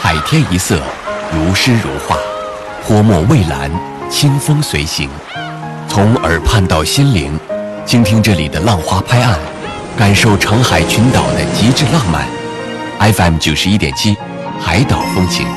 海天一色，如诗如画，泼墨蔚蓝，清风随行。从耳畔到心灵，倾听这里的浪花拍岸，感受长海群岛的极致浪漫。FM 91.7，海岛风情。